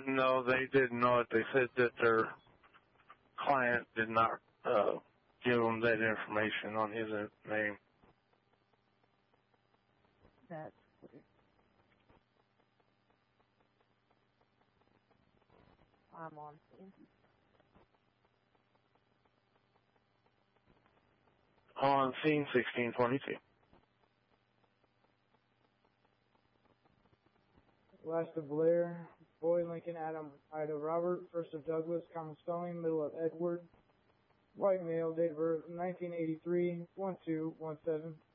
No, they didn't know it. They said that their client did not give them that information on his name. That's clear. I'm on scene. On scene 1622. Last of Blair, Boy Lincoln Adam Ida Robert, first of Douglas, common spelling, middle of Edward, white male, date of birth 1983, 1217.